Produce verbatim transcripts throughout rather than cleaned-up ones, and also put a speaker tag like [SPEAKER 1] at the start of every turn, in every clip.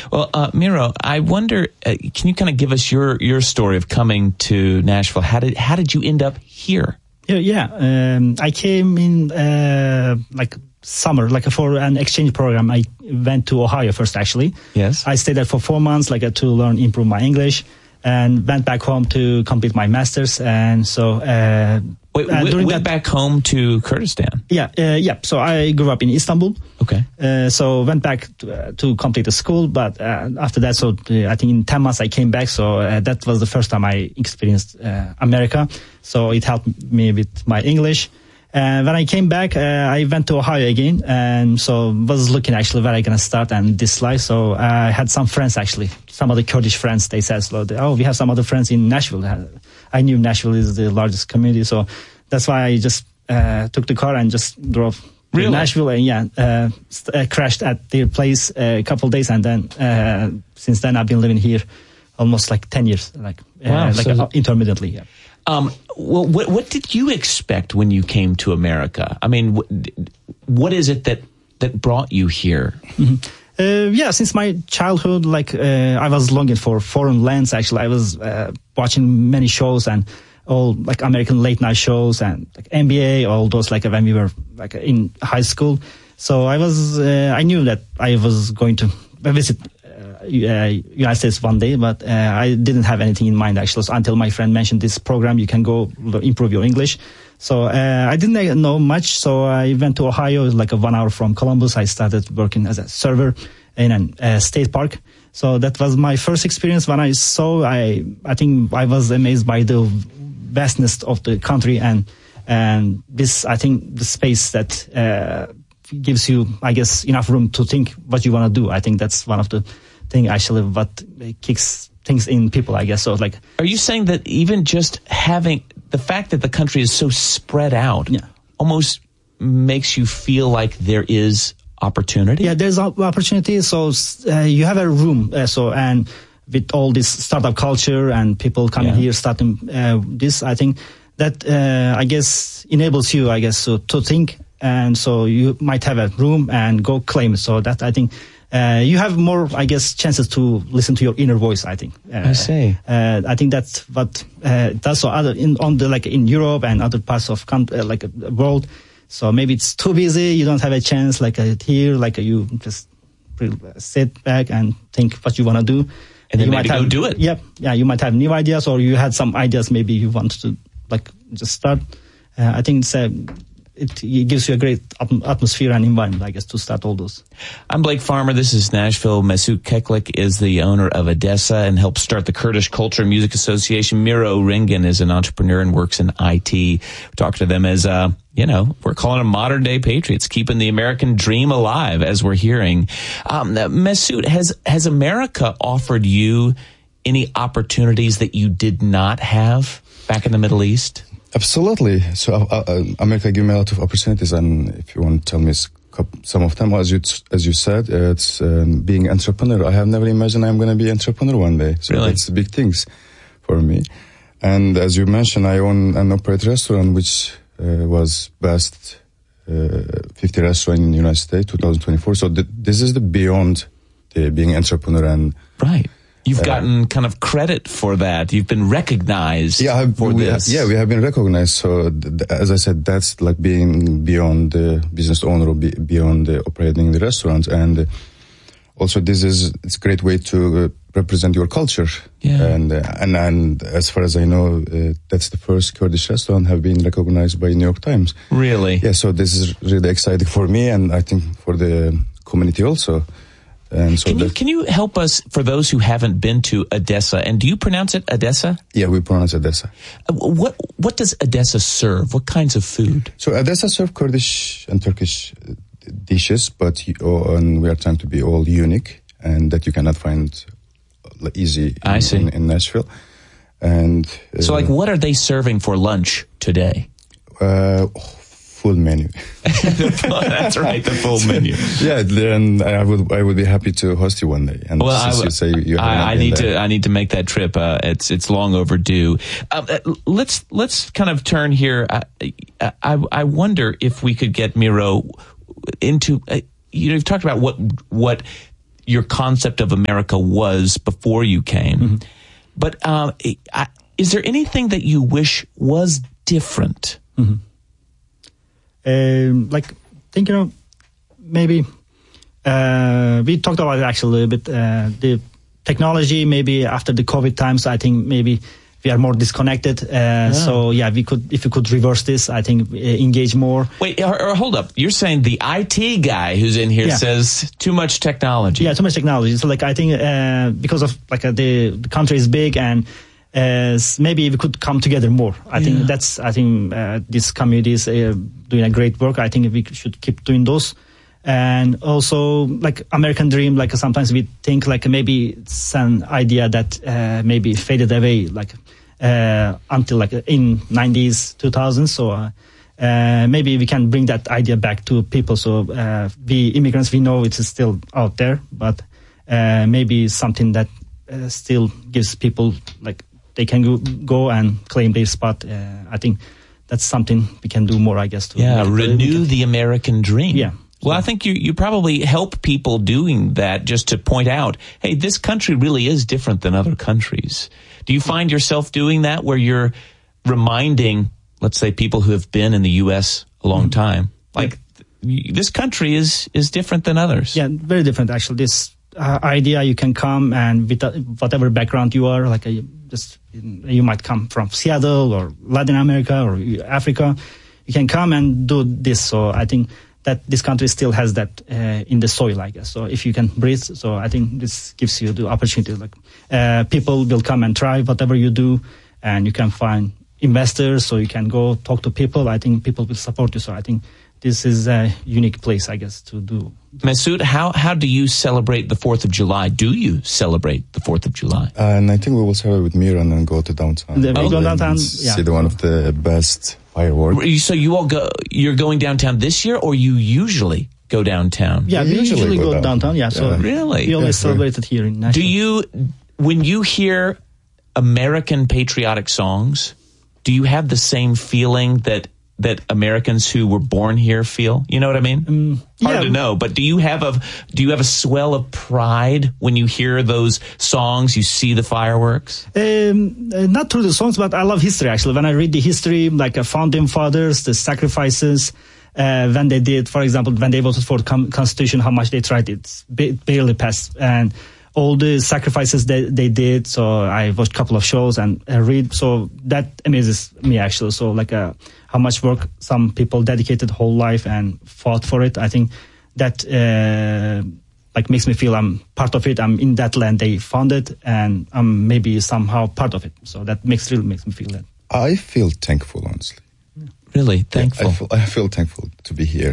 [SPEAKER 1] Well, uh, Miro, I wonder, uh, can you kind of give us your, your story of coming to Nashville? How did how did you end up here?
[SPEAKER 2] Yeah, yeah. Um, I came in uh, like summer, like for an exchange program. I went to Ohio first, actually.
[SPEAKER 1] Yes.
[SPEAKER 2] I stayed there for four months, like uh, to learn, improve my English, and went back home to complete my master's. And so, uh,
[SPEAKER 1] Wait,
[SPEAKER 2] uh,
[SPEAKER 1] went,
[SPEAKER 2] during
[SPEAKER 1] went
[SPEAKER 2] that,
[SPEAKER 1] back home to Kurdistan?
[SPEAKER 2] Yeah, uh, yeah. So I grew up in Istanbul.
[SPEAKER 1] Okay.
[SPEAKER 2] Uh, so went back to, uh, to complete the school, but uh, after that, so uh, I think in ten months I came back. So uh, that was the first time I experienced uh, America. So it helped me with my English. And when I came back, uh, I went to Ohio again, and so was looking actually where I gonna start and this life. So I had some friends actually, some other Kurdish friends. They said, "Oh, we have some other friends in Nashville." I knew Nashville is the largest community, so that's why I just uh, took the car and just drove
[SPEAKER 1] really?
[SPEAKER 2] to Nashville, and yeah, uh, st- uh, crashed at their place uh, a couple of days, and then uh, since then I've been living here almost like ten years, like uh,
[SPEAKER 1] wow,
[SPEAKER 2] like
[SPEAKER 1] so
[SPEAKER 2] uh, intermittently. Yeah.
[SPEAKER 1] Um, well, what, what did you expect when you came to America? I mean, what, what is it that, that brought you here?
[SPEAKER 2] Mm-hmm. Uh, yeah, since my childhood, like uh, I was longing for foreign lands. Actually, I was uh, watching many shows and all like American late night shows and like N B A, all those like when we were like in high school. So I was, uh, I knew that I was going to visit uh, United States one day, but uh, I didn't have anything in mind actually. So until my friend mentioned this program, you can go improve your English. So uh, I didn't know much. So I went to Ohio, like a one hour from Columbus. I started working as a server in a uh, state park. So that was my first experience. When I saw, I I think I was amazed by the vastness of the country and and this, I think, the space that uh, gives you, I guess, enough room to think what you want to do. I think that's one of the thing actually what kicks things in people, I guess. So like,
[SPEAKER 1] are you saying that even just having the fact that the country is so spread out,
[SPEAKER 2] yeah,
[SPEAKER 1] almost makes you feel like there is opportunity?
[SPEAKER 2] Yeah, there's opportunity. So uh, you have a room. Uh, so and with all this startup culture and people coming yeah. here starting uh, this, I think that uh, I guess enables you, I guess, so to think. And so you might have a room and go claim. So that I think uh, you have more, I guess, chances to listen to your inner voice. I think. Uh,
[SPEAKER 1] I see.
[SPEAKER 2] Uh, I think that's what uh, that's so other in on the like in Europe and other parts of con- uh, like the world. So maybe it's too busy. You don't have a chance like uh, here. Like uh, you just sit back and think what you want to do.
[SPEAKER 1] And then
[SPEAKER 2] you
[SPEAKER 1] maybe
[SPEAKER 2] might
[SPEAKER 1] go
[SPEAKER 2] have,
[SPEAKER 1] do it.
[SPEAKER 2] Yep. Yeah, you might have new ideas, or you had some ideas maybe you want to like just start. Uh, I think it's a, it, it gives you a great atmosphere and environment, I guess, to start all those.
[SPEAKER 1] I'm Blake Farmer. This is Nashville. Mesut Keklik is the owner of Odessa and helped start the Kurdish Culture and Music Association. Miro Ringen is an entrepreneur and works in I T. We talk to them as, uh, you know, we're calling them modern day patriots, keeping the American dream alive, as we're hearing. Um, Mesut, has, has America offered you any opportunities that you did not have back in the Middle East?
[SPEAKER 3] Absolutely. So uh, uh, America gave me a lot of opportunities, and if you want to tell me some of them, as you as you said, uh, it's um, being entrepreneur. I have never imagined I'm going to be entrepreneur one day. So
[SPEAKER 1] really?
[SPEAKER 3] That's big things for me. And as you mentioned, I own and operate a restaurant, which uh, was best uh, fifty restaurant in the United States, twenty twenty-four. So th- this is the beyond the being entrepreneur and
[SPEAKER 1] right. You've gotten kind of credit for that. You've been recognized
[SPEAKER 3] yeah,
[SPEAKER 1] for
[SPEAKER 3] we,
[SPEAKER 1] this.
[SPEAKER 3] Yeah, we have been recognized. So, th- th- as I said, that's like being beyond the business owner or be- beyond the operating the restaurant. And uh, also, this is it's a great way to uh, represent your culture.
[SPEAKER 1] Yeah.
[SPEAKER 3] And, uh, and and as far as I know, uh, that's the first Kurdish restaurant have been recognized by New York Times.
[SPEAKER 1] Really?
[SPEAKER 3] Yeah. So this is really exciting for me, and I think for the community also. And so
[SPEAKER 1] can you can you help us, for those who haven't been to Odessa, and do you pronounce it Odessa?
[SPEAKER 3] Yeah, we pronounce Odessa.
[SPEAKER 1] Uh, what what does Odessa serve? What kinds of food?
[SPEAKER 3] So Odessa serve Kurdish and Turkish dishes, but you, oh, and we are trying to be all unique and that you cannot find easy in,
[SPEAKER 1] I see.
[SPEAKER 3] in, in Nashville. And uh,
[SPEAKER 1] so, like, what are they serving for lunch today?
[SPEAKER 3] Uh, Full menu.
[SPEAKER 1] That's right, the full menu.
[SPEAKER 3] Yeah, then I would I would be happy to host you one day. And
[SPEAKER 1] well, I,
[SPEAKER 3] you say you have
[SPEAKER 1] I, I need
[SPEAKER 3] there.
[SPEAKER 1] to I need to make that trip. Uh, it's it's long overdue. Uh, let's let's kind of turn here. I, I I wonder if we could get Miro into. Uh, you know, you've talked about what what your concept of America was before you came. Mm-hmm. But um, I, is there anything that you wish was different?
[SPEAKER 2] Mm-hmm. Um, like thinking of maybe uh, we talked about it actually a little bit. Uh, the technology, maybe after the COVID times, I think maybe we are more disconnected. Uh, yeah. So yeah, we could, if we could reverse this, I think uh, engage more.
[SPEAKER 1] Wait, or, or hold up. You're saying the I T guy who's in here yeah. says too much technology.
[SPEAKER 2] Yeah, too much technology. So like I think uh, because of like uh, the, the country is big and uh, maybe we could come together more. I yeah. think that's I think uh, this community is uh, doing a great work. I think we should keep doing those. And also like American Dream, like sometimes we think like maybe it's an idea that uh, maybe faded away like uh, until like in nineties, two thousands. So uh, uh, maybe we can bring that idea back to people. So uh, we immigrants, we know it's still out there, but uh, maybe something that uh, still gives people like they can go, go and claim their spot. Uh, I think that's something we can do more, I guess. To
[SPEAKER 1] yeah, renew the American dream.
[SPEAKER 2] Yeah.
[SPEAKER 1] Well, I think you, you probably help people doing that just to point out, hey, this country really is different than other countries. Do you find yourself doing that where you're reminding, let's say, people who have been in the U S a long mm-hmm. time, like yeah. this country is, is different than others?
[SPEAKER 2] Yeah, very different, actually. This uh, idea you can come and with uh, whatever background you are, like a, just you might come from Seattle or Latin America or Africa, you can come and do this. So I think that this country still has that uh, in the soil, I guess. So if you can breathe, so I think this gives you the opportunity. Like uh, people will come and try whatever you do, and you can find investors, so you can go talk to people. I think people will support you. So I think this is a unique place, I guess, to do.
[SPEAKER 1] Masoud, how how do you celebrate the Fourth of July? Do you celebrate the Fourth of July?
[SPEAKER 3] Uh, and I think we will celebrate with Mira and then go to downtown.
[SPEAKER 2] The, we go downtown, yeah.
[SPEAKER 3] See the one of the best fireworks.
[SPEAKER 1] So you all go? You're going downtown this year, or you usually go downtown?
[SPEAKER 2] Yeah, we, we usually, usually go, go downtown. downtown. Yeah, so
[SPEAKER 3] yeah.
[SPEAKER 1] really,
[SPEAKER 2] we always
[SPEAKER 3] yeah,
[SPEAKER 2] celebrate it here in Nashville.
[SPEAKER 1] Do you, when you hear American patriotic songs, do you have the same feeling that that Americans who were born here feel? You know what I mean? Um, Hard yeah. to know, but do you have a do you have a swell of pride when you hear those songs? You see the fireworks?
[SPEAKER 2] Um, uh, not through the songs, but I love history. Actually, when I read the history, like uh, founding fathers, the sacrifices. Uh, when they did, for example, when they voted for the com- Constitution, how much they tried it, ba- barely passed, and all the sacrifices they, they did. So I watched a couple of shows and uh, read. So that amazes me, actually. So like uh, how much work some people dedicated whole life and fought for it. I think that uh, like makes me feel I'm part of it. I'm in that land they founded, and I'm maybe somehow part of it. So that makes really makes me feel that.
[SPEAKER 3] I feel thankful, honestly.
[SPEAKER 1] Really thankful.
[SPEAKER 3] Yeah, I, feel, I feel thankful to be here.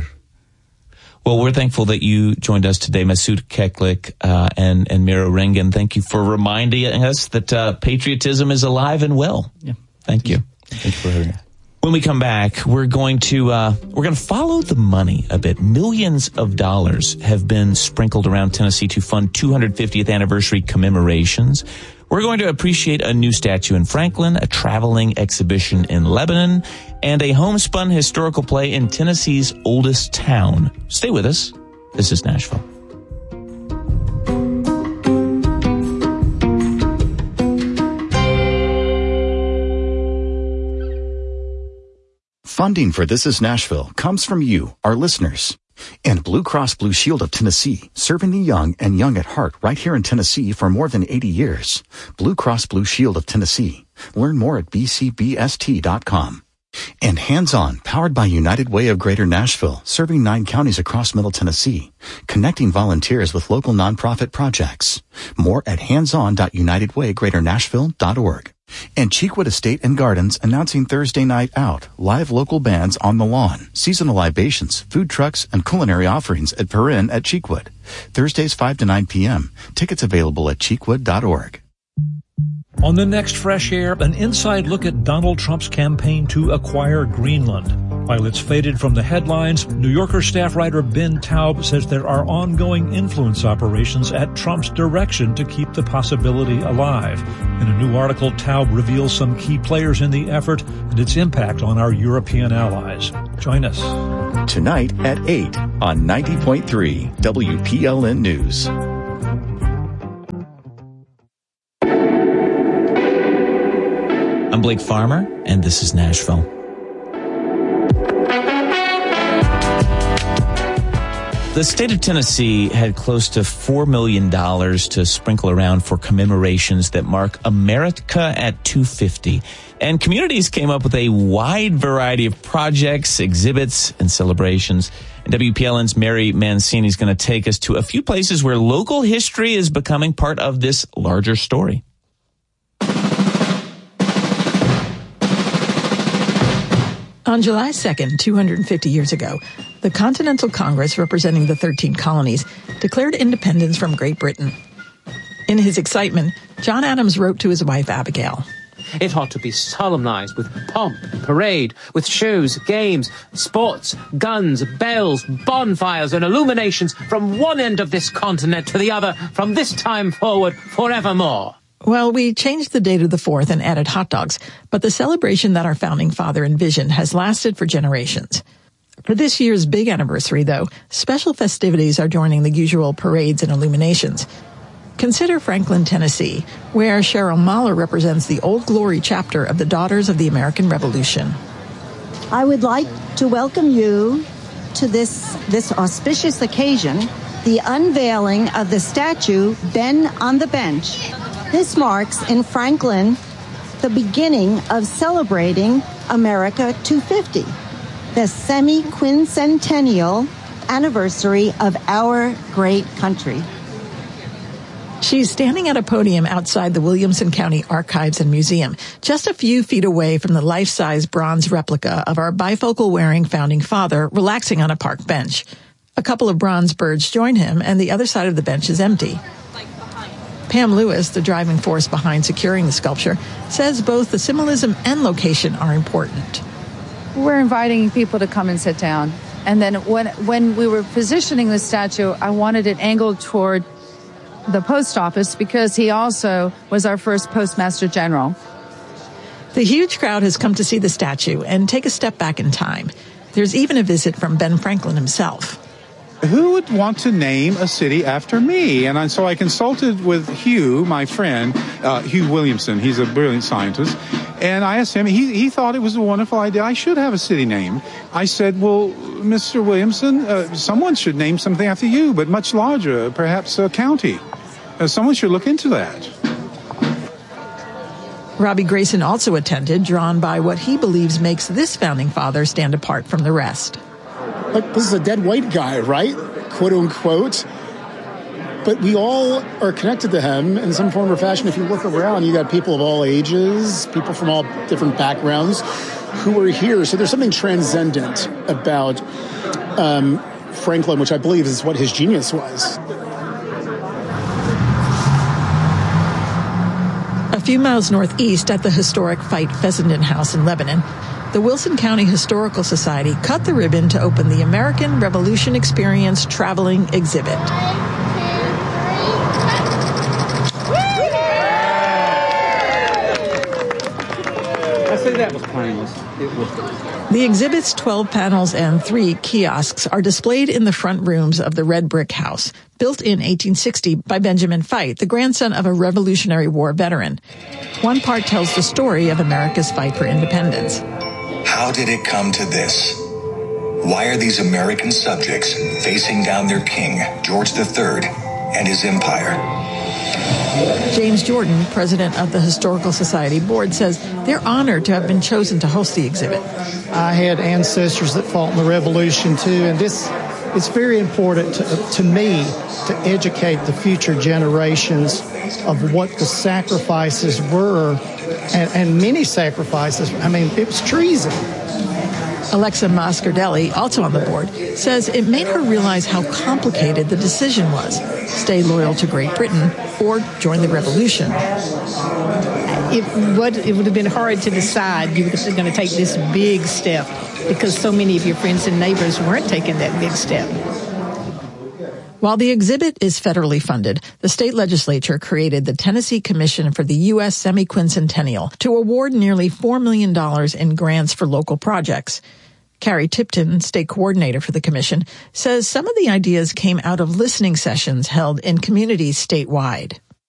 [SPEAKER 1] Well, we're thankful that you joined us today, Masoud Keklik uh, and, and Miro Rengen. Thank you for reminding us that uh, patriotism is alive and well.
[SPEAKER 2] Yeah.
[SPEAKER 1] Thank you.
[SPEAKER 3] Thank you for having me.
[SPEAKER 1] When we come back, we're going to uh, we're going to follow the money a bit. Millions of dollars have been sprinkled around Tennessee to fund two hundred fiftieth anniversary commemorations. We're going to appreciate a new statue in Franklin, a traveling exhibition in Lebanon, and a homespun historical play in Tennessee's oldest town. Stay with us. This is Nashville.
[SPEAKER 4] Funding for This is Nashville comes from you, our listeners. And Blue Cross Blue Shield of Tennessee, serving the young and young at heart right here in Tennessee for more than eighty years. Blue Cross Blue Shield of Tennessee. Learn more at b c b s t dot com. And Hands On, powered by United Way of Greater Nashville, serving nine counties across Middle Tennessee, connecting volunteers with local nonprofit projects. More at hands on dot united way greater nashville dot org. And Cheekwood Estate and Gardens announcing Thursday Night Out, live local bands on the lawn, seasonal libations, food trucks, and culinary offerings at Perrin at Cheekwood. Thursdays five to nine p.m. Tickets available at cheekwood dot org.
[SPEAKER 5] On the next Fresh Air, an inside look at Donald Trump's campaign to acquire Greenland. While it's faded from the headlines, New Yorker staff writer Ben Taub says there are ongoing influence operations at Trump's direction to keep the possibility alive. In a new article, Taub reveals some key players in the effort and its impact on our European allies. Join us.
[SPEAKER 4] Tonight at eight on ninety point three W P L N News.
[SPEAKER 1] Blake Farmer, and this is Nashville. The state of Tennessee had close to four million dollars to sprinkle around for commemorations that mark America at two fifty. And communities came up with a wide variety of projects, exhibits, and celebrations. And W P L N's Mary Mancini is going to take us to a few places where local history is becoming part of this larger story.
[SPEAKER 6] On July second, two hundred fifty years ago, the Continental Congress, representing the thirteen colonies, declared independence from Great Britain. In his excitement, John Adams wrote to his wife, Abigail.
[SPEAKER 7] It ought to be solemnized with pomp, parade, with shows, games, sports, guns, bells, bonfires, and illuminations from one end of this continent to the other from this time forward forevermore.
[SPEAKER 6] Well, we changed the date of the fourth and added hot dogs, but the celebration that our founding father envisioned has lasted for generations. For this year's big anniversary, though, special festivities are joining the usual parades and illuminations. Consider Franklin, Tennessee, where Cheryl Mahler represents the Old Glory chapter of the Daughters of the American Revolution.
[SPEAKER 8] I would like to welcome you to this, this auspicious occasion, the unveiling of the statue Ben on the Bench. This marks in Franklin the beginning of celebrating America two fifty, the semi-quincentennial anniversary of our great country.
[SPEAKER 6] She's standing at a podium outside the Williamson County Archives and Museum, just a few feet away from the life-size bronze replica of our bifocal-wearing founding father relaxing on a park bench. A couple of bronze birds join him, and the other side of the bench is empty. Pam Lewis, the driving force behind securing the sculpture, says both the symbolism and location are important.
[SPEAKER 9] We're inviting people to come and sit down. And then when when we were positioning the statue, I wanted it angled toward the post office because he also was our first postmaster general.
[SPEAKER 6] The huge crowd has come to see the statue and take a step back in time. There's even a visit from Ben Franklin himself.
[SPEAKER 10] Who would want to name a city after me? And I, so I consulted with Hugh, my friend, uh, Hugh Williamson. He's a brilliant scientist. And I asked him, he, he thought it was a wonderful idea. I should have a city name. I said, well, Mister Williamson, uh, someone should name something after you, but much larger, perhaps a county. Uh, someone should look into that.
[SPEAKER 6] Robbie Grayson also attended, drawn by what he believes makes this founding father stand apart from the rest.
[SPEAKER 11] Like, this is a dead white guy, right? Quote unquote. But we all are connected to him in some form or fashion. If you look around, you got people of all ages, people from all different backgrounds who are here. So there's something transcendent about um, Franklin, which I believe is what his genius was.
[SPEAKER 6] A few miles northeast at the historic Fight Fessenden House in Lebanon, the Wilson County Historical Society cut the ribbon to open the American Revolution Experience Traveling Exhibit.
[SPEAKER 7] I say that was painless. It was.
[SPEAKER 6] The exhibit's twelve panels and three kiosks are displayed in the front rooms of the red brick house, built in eighteen sixty by Benjamin Fight, the grandson of a Revolutionary War veteran. One part tells the story of America's fight for independence.
[SPEAKER 12] How did it come to this? Why are these American subjects facing down their king, George the Third, and his empire?
[SPEAKER 6] James Jordan, president of the Historical Society Board, says they're honored to have been chosen to host the exhibit.
[SPEAKER 13] I had ancestors that fought in the Revolution, too, and this it's very important to, to me to educate the future generations of what the sacrifices were, and, and many sacrifices. I mean, it was treason.
[SPEAKER 6] Alexa Mascardelli, also on the board, says it made her realize how complicated the decision was. Stay loyal to Great Britain or join the revolution.
[SPEAKER 14] It would, it would have been hard to decide you were going to take this big step because so many of your friends and neighbors weren't taking that big step.
[SPEAKER 6] While the exhibit is federally funded, the state legislature created the Tennessee Commission for the U S Semi-Quincentennial to award nearly four million dollars in grants for local projects. Carrie Tipton, state coordinator for the commission, says some of the ideas came out of listening sessions held in communities statewide.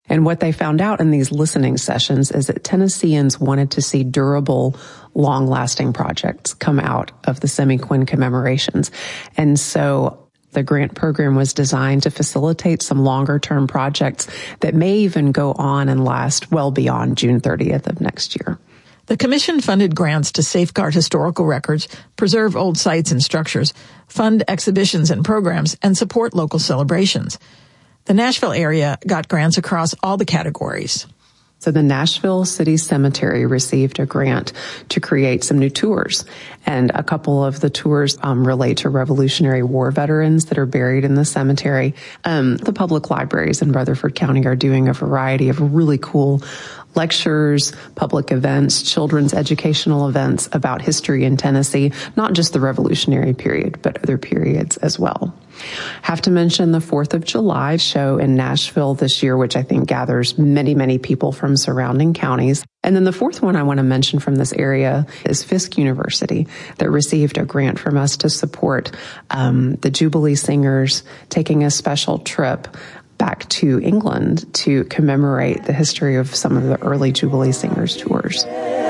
[SPEAKER 15] And what they found out in these listening sessions is that Tennesseans wanted to see durable, long-lasting projects come out of the Semi-Quinn commemorations. And so the grant program was designed to facilitate some longer-term projects that may even go on and last well beyond June thirtieth of next year.
[SPEAKER 6] The commission funded grants to safeguard historical records, preserve old sites and structures, fund exhibitions and programs, and support local celebrations. The Nashville area got grants across all the categories.
[SPEAKER 15] So the Nashville City Cemetery received a grant to create some new tours. And a couple of the tours um, relate to Revolutionary War veterans that are buried in the cemetery. Um, the public libraries in Rutherford County are doing a variety of really cool lectures, public events, children's educational events about history in Tennessee, not just the Revolutionary period, but other periods as well. Have to mention the fourth of July show in Nashville this year, which I think gathers many, many people from surrounding counties. And then the fourth one I want to mention from this area is Fisk University, that received a grant from us to support um, the Jubilee Singers taking a special trip back to England to commemorate the history of some of the early Jubilee Singers tours.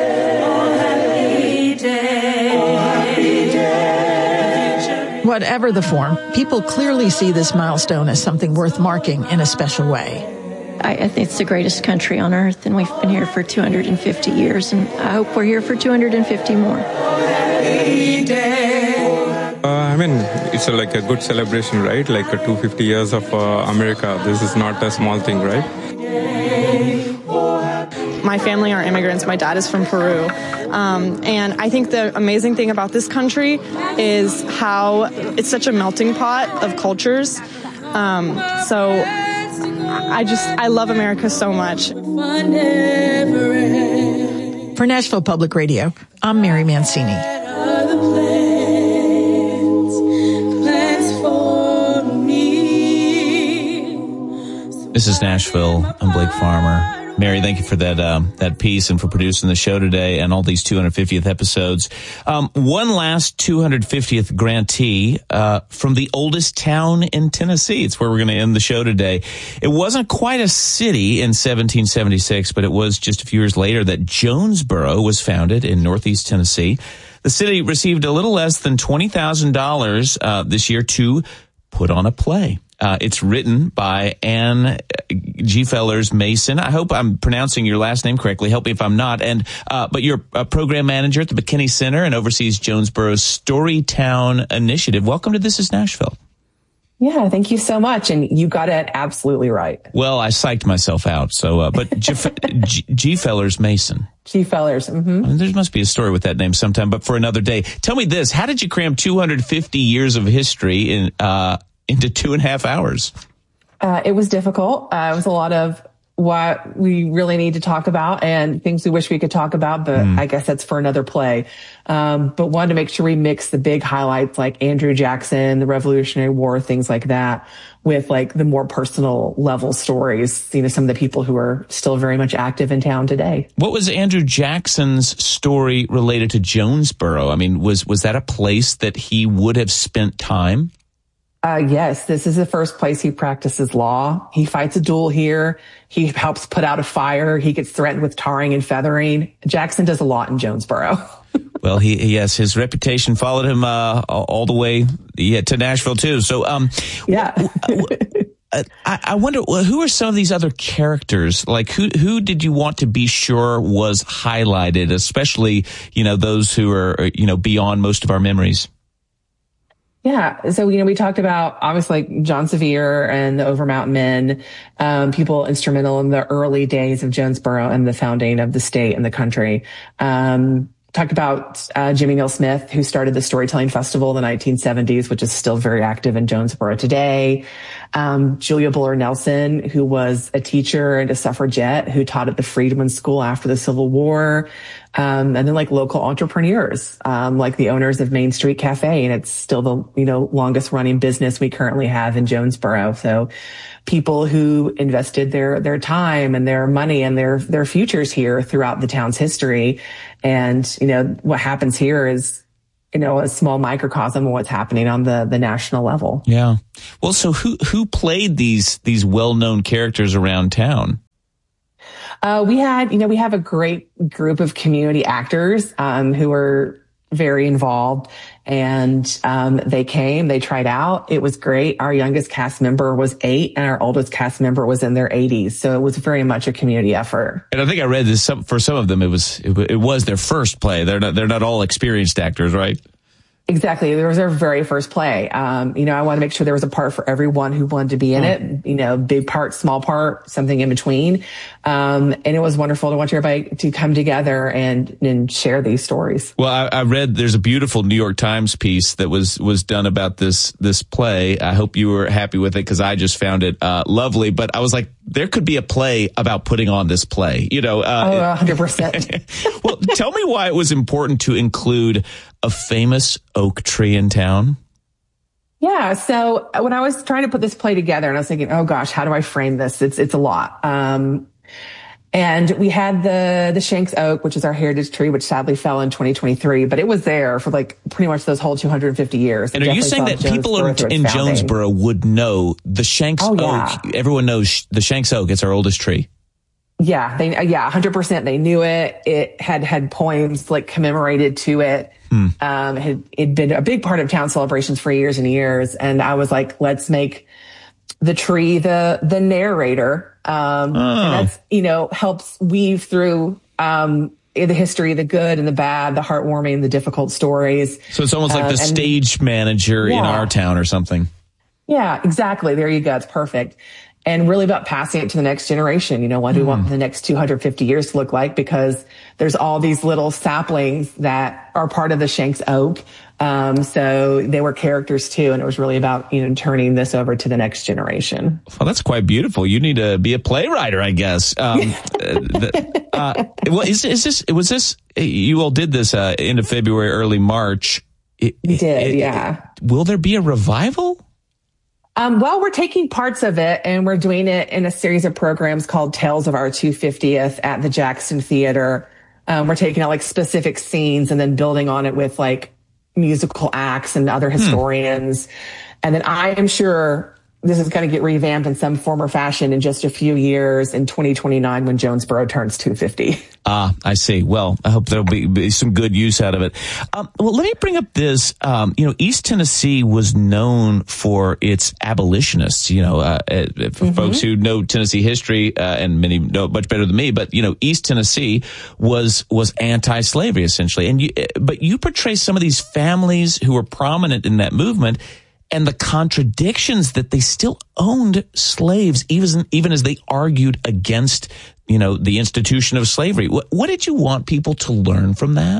[SPEAKER 6] Whatever the form, people clearly see this milestone as something worth marking in a special way.
[SPEAKER 16] I, I think it's the greatest country on earth, and we've been here for two hundred fifty years, and I hope we're here for two hundred fifty more.
[SPEAKER 17] Uh, I mean, it's a, like a good celebration, right? Like a two hundred fifty years of uh, America. This is not a small thing, right?
[SPEAKER 18] My family are immigrants. My dad is from Peru. Um, and I think the amazing thing about this country is how it's such a melting pot of cultures. Um, so I just, I love America so much.
[SPEAKER 6] For Nashville Public Radio, I'm Mary Mancini.
[SPEAKER 1] This is Nashville. I'm Blake Farmer. Mary, thank you for that um, that piece and for producing the show today and all these two hundred fiftieth episodes. Um, one last two hundred fiftieth grantee uh, from the oldest town in Tennessee. It's where we're going to end the show today. It wasn't quite a city in seventeen seventy-six, but it was just a few years later that Jonesboro was founded in northeast Tennessee. The city received a little less than twenty thousand dollars uh, this year to put on a play. Uh, it's written by Ann G. Fellers Mason. I hope I'm pronouncing your last name correctly. Help me if I'm not. And uh, but you're a program manager at the McKinney Center and oversees Jonesboro's Storytown Initiative. Welcome to This is Nashville.
[SPEAKER 19] Yeah, thank you so much. And you got it absolutely right.
[SPEAKER 1] Well, I psyched myself out. So, uh, but G. G-, G. Fellers Mason.
[SPEAKER 19] G. Fellers. Mm-hmm.
[SPEAKER 1] I mean, there must be a story with that name sometime, but for another day. Tell me this: how did you cram two hundred fifty years of history in? Uh, into two and a half hours?
[SPEAKER 19] Uh, it was difficult. Uh, it was a lot of what we really need to talk about and things we wish we could talk about, but mm. I guess that's for another play. Um, but wanted to make sure we mix the big highlights like Andrew Jackson, the Revolutionary War, things like that, with like the more personal level stories, you know, some of the people who are still very much active in town today.
[SPEAKER 1] What was Andrew Jackson's story related to Jonesboro? I mean, was, was that a place that he would have spent time?
[SPEAKER 19] Uh, yes, this is the first place he practices law. He fights a duel here. He helps put out a fire. He gets threatened with tarring and feathering. Jackson does a lot in Jonesboro.
[SPEAKER 1] Well, he, yes, his reputation followed him, uh, all the way yeah, to Nashville too. So, um,
[SPEAKER 19] yeah.
[SPEAKER 1] I, I wonder who are some of these other characters? Like who, who did you want to be sure was highlighted, especially, you know, those who are, you know, beyond most of our memories?
[SPEAKER 19] Yeah. So, you know, we talked about obviously like John Sevier and the Overmountain Men, um, people instrumental in the early days of Jonesboro and the founding of the state and the country. Um, talked about uh, Jimmy Neal Smith, who started the Storytelling Festival in the nineteen seventies, which is still very active in Jonesboro today. Um, Julia Buller Nelson, who was a teacher and a suffragette who taught at the Freedmen's School after the Civil War. Um, and then like local entrepreneurs, um, like the owners of Main Street Cafe. And it's still the, you know, longest running business we currently have in Jonesboro. So people who invested their, their time and their money and their, their futures here throughout the town's history. And, you know, what happens here is, you know, a small microcosm of what's happening on the, the national level.
[SPEAKER 1] Yeah. Well, so who, who played these, these well-known characters around town?
[SPEAKER 19] Uh, we had, you know, we have a great group of community actors um, who were very involved, and um, they came, they tried out. It was great. Our youngest cast member was eight, and our oldest cast member was in their eighties. So it was very much a community effort.
[SPEAKER 1] And I think I read this. Some, for some of them, it was it, it was their first play. They're not they're not all experienced actors, right?
[SPEAKER 19] Exactly. It was their very first play. Um, you know, I wanted to make sure there was a part for everyone who wanted to be in it, you know, big part, small part, something in between. Um, and it was wonderful to watch everybody to come together and, and share these stories.
[SPEAKER 1] Well, I, I read there's a beautiful New York Times piece that was, was done about this, this play. I hope you were happy with it because I just found it, uh, lovely. But I was like, there could be a play about putting on this play, you know. Uh,
[SPEAKER 19] oh, one hundred percent.
[SPEAKER 1] Well, tell me why it was important to include a famous oak tree in town.
[SPEAKER 19] Yeah. So when I was trying to put this play together and I was thinking, oh gosh, how do I frame this? It's, it's a lot. Um, and we had the, the Shanks Oak, which is our heritage tree, which sadly fell in twenty twenty-three, but it was there for like pretty much those whole two hundred fifty years.
[SPEAKER 1] And are you saying that people in, in Jonesboro would know the Shanks
[SPEAKER 19] oh,
[SPEAKER 1] Oak?
[SPEAKER 19] Yeah.
[SPEAKER 1] Everyone knows the Shanks Oak. It's our oldest tree.
[SPEAKER 19] Yeah. They, yeah, one hundred percent. They knew it. It had had poems like commemorated to it. Hmm. Um, it had it'd been a big part of town celebrations for years and years. And I was like, let's make the tree the, the narrator. Um, oh. and that's, you know, helps weave through, um, the history, the good and the bad, the heartwarming, the difficult stories.
[SPEAKER 1] So it's almost like
[SPEAKER 19] uh,
[SPEAKER 1] the
[SPEAKER 19] and,
[SPEAKER 1] stage manager
[SPEAKER 19] yeah.
[SPEAKER 1] in our town or something.
[SPEAKER 19] Yeah, exactly. There you go. It's perfect. And really about passing it to the next generation. You know, what do we mm. want the next two hundred fifty years to look like? Because there's all these little saplings that are part of the Shanks Oak. Um, so they were characters too. And it was really about, you know, turning this over to the next generation.
[SPEAKER 1] Well, that's quite beautiful. You need to be a playwright, I guess. Um, the, uh, well, is, is this, was this, you all did this, uh, end of February, early March.
[SPEAKER 19] It, we did, it, yeah.
[SPEAKER 1] It, will there be a revival?
[SPEAKER 19] Um, well, we're taking parts of it and we're doing it in a series of programs called Tales of Our two hundred fiftieth at the Jackson Theater. Um, we're taking out like specific scenes and then building on it with like musical acts and other historians. Hmm. And then I am sure this is going to get revamped in some form or fashion in just a few years in twenty twenty-nine when Jonesboro turns two hundred fifty.
[SPEAKER 1] Ah, I see. Well, I hope there'll be, be some good use out of it. Um, well, let me bring up this. Um, you know, East Tennessee was known for its abolitionists. You know, uh, uh, for mm-hmm. folks who know Tennessee history, uh, and many know it much better than me. But you know, East Tennessee was was anti-slavery essentially. And you, but you portray some of these families who were prominent in that movement, and the contradictions that they still owned slaves, even even as they argued against, you know, the institution of slavery. What, what did you want people to learn from that?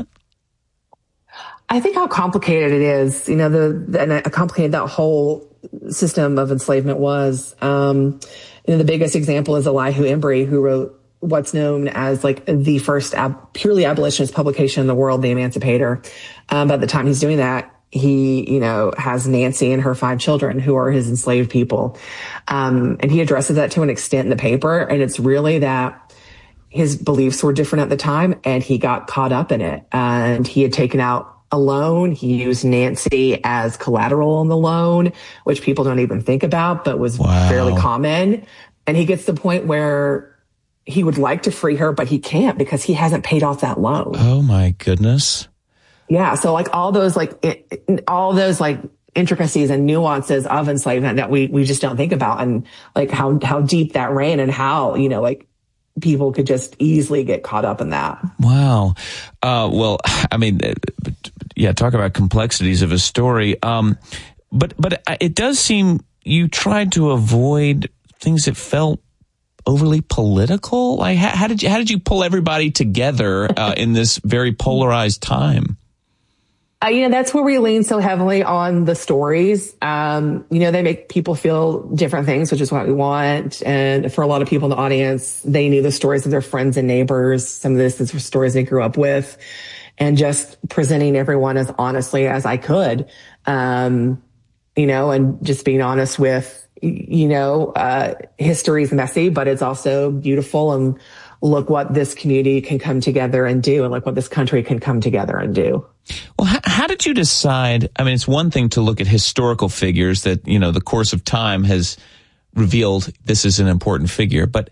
[SPEAKER 19] I think how complicated it is, you know, the, the and how complicated that whole system of enslavement was. Um, you know, the biggest example is Elihu Embry, who wrote what's known as like the first ab- purely abolitionist publication in the world, The Emancipator. Um, by the time he's doing that, he, you know, has Nancy and her five children who are his enslaved people. Um, and he addresses that to an extent in the paper. And it's really that his beliefs were different at the time and he got caught up in it. And he had taken out a loan. He used Nancy as collateral on the loan, which people don't even think about, but was wow. fairly common. And he gets to the point where he would like to free her, but he can't because he hasn't paid off that loan.
[SPEAKER 1] Oh my goodness.
[SPEAKER 19] Yeah. So like all those, like it, all those like intricacies and nuances of enslavement that we, we just don't think about, and like how, how deep that ran and how, you know, like people could just easily get caught up in that.
[SPEAKER 1] Wow. Uh, well, I mean, yeah, talk about complexities of a story. Um, but, but it does seem you tried to avoid things that felt overly political. Like how, how did you, how did you pull everybody together, uh, in this very polarized time?
[SPEAKER 19] Uh, you know, that's where we lean so heavily on the stories. Um, you know, they make people feel different things, which is what we want. And for a lot of people in the audience, they knew the stories of their friends and neighbors. Some of this is stories they grew up with, and just presenting everyone as honestly as I could. Um, you know, and just being honest with, you know, uh, history is messy, but it's also beautiful. And look what this community can come together and do, and look what this country can come together and do.
[SPEAKER 1] Well, how, how did you decide? I mean, it's one thing to look at historical figures that, you know, the course of time has revealed this is an important figure, but, but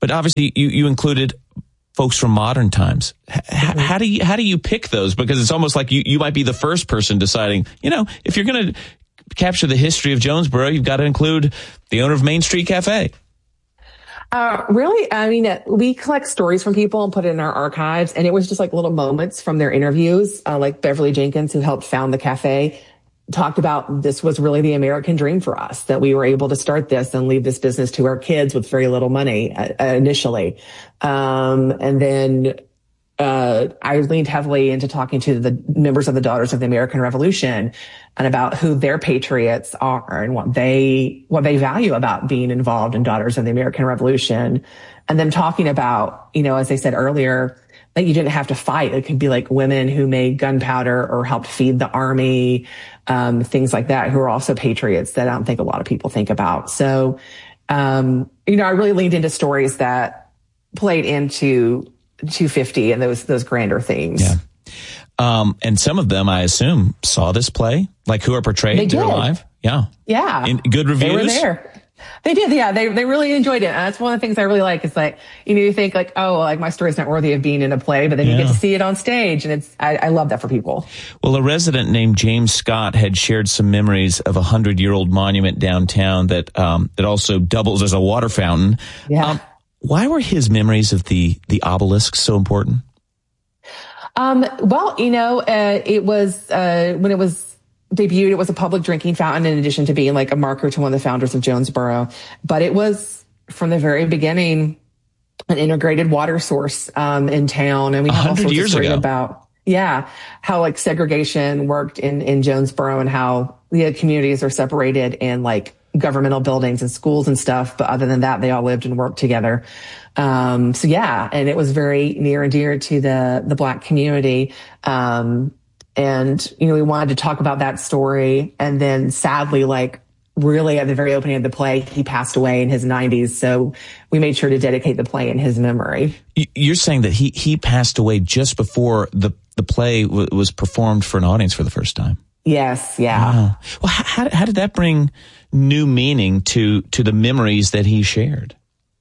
[SPEAKER 1] but obviously you, you included folks from modern times. H- mm-hmm. How do you, how do you pick those? Because it's almost like you, you might be the first person deciding, you know, if you're going to capture the history of Jonesboro, you've got to include the owner of Main Street Cafe.
[SPEAKER 19] Uh, really, I mean, uh, we collect stories from people and put it in our archives, and it was just like little moments from their interviews, uh, like Beverly Jenkins, who helped found the cafe, talked about this was really the American dream for us, that we were able to start this and leave this business to our kids with very little money uh, initially. Um, and then uh, I leaned heavily into talking to the members of the Daughters of the American Revolution and about who their patriots are and what they, what they value about being involved in Daughters of the American Revolution. And them talking about, you know, as I said earlier, that you didn't have to fight. It could be like women who made gunpowder or helped feed the army, um, things like that, who are also patriots that I don't think a lot of people think about. So, um, you know, I really leaned into stories that played into two fifty and those, those grander themes.
[SPEAKER 1] Yeah. Um, and some of them, I assume, saw this play, like who are portrayed
[SPEAKER 19] They
[SPEAKER 1] to
[SPEAKER 19] did.
[SPEAKER 1] live. Yeah.
[SPEAKER 19] Yeah.
[SPEAKER 1] In good reviews.
[SPEAKER 19] They were there. They did. Yeah. They, they really enjoyed it. And that's one of the things I really like is like, you know, you think like, oh, like my story's not worthy of being in a play, but then
[SPEAKER 1] Yeah.
[SPEAKER 19] you get to see it on stage. And it's, I, I love that for people.
[SPEAKER 1] Well, a resident named James Scott had shared some memories of a hundred-year-old monument downtown that um, that also doubles as a water fountain.
[SPEAKER 19] Yeah.
[SPEAKER 1] Um, why were his memories of the the obelisk so important?
[SPEAKER 19] Um, well, you know, uh, it was, uh, when it was debuted, it was a public drinking fountain in addition to being like a marker to one of the founders of Jonesboro. But it was from the very beginning an integrated water source, um, in town. And we have all sorts of
[SPEAKER 1] years
[SPEAKER 19] stories
[SPEAKER 1] ago.
[SPEAKER 19] about, yeah, how like segregation worked in, in Jonesboro and how the communities are separated in like governmental buildings and schools and stuff. But other than that, they all lived and worked together. Um, so yeah, and it was very near and dear to the, the Black community. Um, and, you know, we wanted to talk about that story. And then sadly, like really at the very opening of the play, he passed away in his nineties. So we made sure to dedicate the play in his memory.
[SPEAKER 1] You're saying that he, he passed away just before the, the play w- was performed for an audience for the first time.
[SPEAKER 19] Yes. Yeah.
[SPEAKER 1] Wow. Well, how, how did that bring new meaning to, to the memories that he shared?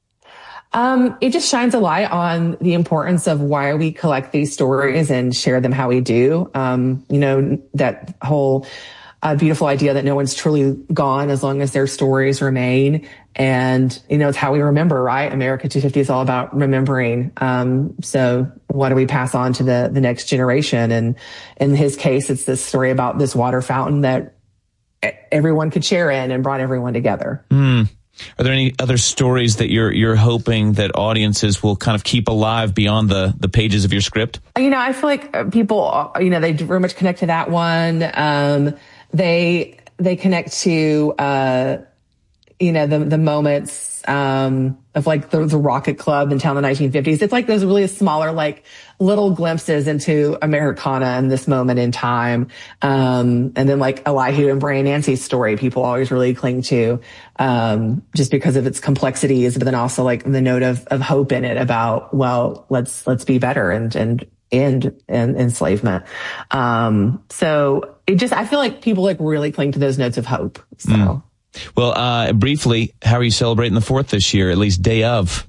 [SPEAKER 19] Um, it just shines a light on the importance of why we collect these stories and share them how we do. Um, you know, that whole uh, beautiful idea that no one's truly gone as long as their stories remain. And, you know, it's how we remember, right? America two fifty is all about remembering. Um, so what do we pass on to the, the next generation? And in his case, it's this story about this water fountain that everyone could share in and brought everyone together.
[SPEAKER 1] Mm. Are there any other stories that you're you're hoping that audiences will kind of keep alive beyond the, the pages of your script?
[SPEAKER 19] You know, I feel like people, you know, they very much connect to that one. Um, they they connect to, uh, you know, the the moments um, of like the, the Rocket Club in town in the nineteen fifties. It's like those really smaller, like little glimpses into Americana in this moment in time. Um, and then like Elihu and Brian Nancy's story, people always really cling to, um, just because of its complexities, but then also like the note of, of hope in it about, well, let's, let's be better and, and end and enslavement. Um, so it just, I feel like people like really cling to those notes of hope. So.
[SPEAKER 1] Mm. Well, uh, briefly, how are you celebrating the fourth this year, at least day of?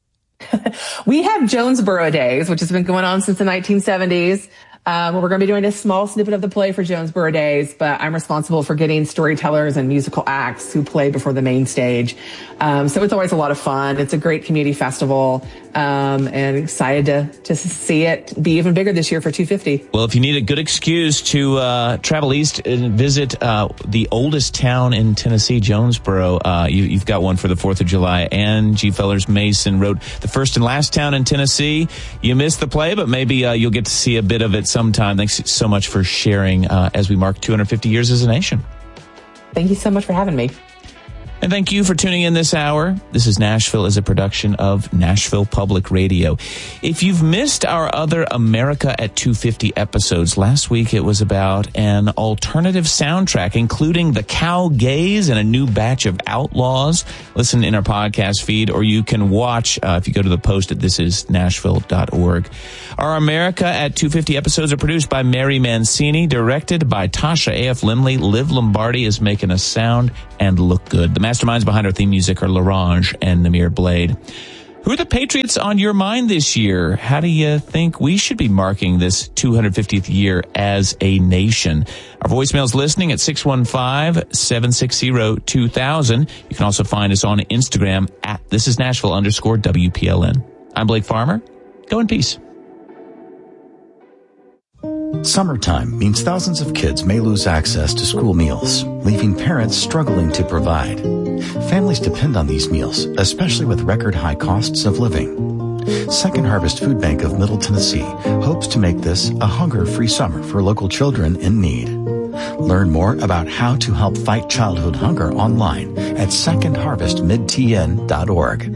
[SPEAKER 19] We have Jonesboro Days, which has been going on since the nineteen seventies. Um, we're going to be doing a small snippet of the play for Jonesboro Days, but I'm responsible for getting storytellers and musical acts who play before the main stage. Um, so it's always a lot of fun. It's a great community festival, um, and excited to, to see it be even bigger this year for two fifty.
[SPEAKER 1] Well, if you need a good excuse to uh, travel east and visit uh, the oldest town in Tennessee, Jonesboro, uh, you, you've got one for the fourth of July. Ann G. Fellers Mason wrote The First and Last Town in Tennessee. You missed the play, but maybe uh, you'll get to see a bit of it sometime. Thanks so much for sharing uh, as we mark two hundred fifty years as a nation.
[SPEAKER 19] Thank you so much for having me.
[SPEAKER 1] And thank you for tuning in this hour. This is Nashville is a production of Nashville Public Radio. If you've missed our other America at two fifty episodes, last week it was about an alternative soundtrack, including The Cow Gaze and a new batch of Outlaws. Listen in our podcast feed, or you can watch uh, if you go to the post at this is nashville dot org. Our America at two fifty episodes are produced by Mary Mancini, directed by Tasha A F. Limley. Liv Lombardi is making us sound and look good. The masterminds behind our theme music are LaRange and Namir Blade. Who are the Patriots on your mind this year? How do you think we should be marking this two hundred fiftieth year as a nation? Our voicemail's listening at six one five, seven six zero, two thousand. You can also find us on Instagram at This Is Nashville underscore W P L N. I'm Blake Farmer. Go in peace.
[SPEAKER 4] Summertime means thousands of kids may lose access to school meals, leaving parents struggling to provide. Families depend on these meals, especially with record high costs of living. Second Harvest Food Bank of Middle Tennessee hopes to make this a hunger-free summer for local children in need. Learn more about how to help fight childhood hunger online at second harvest mid t n dot org.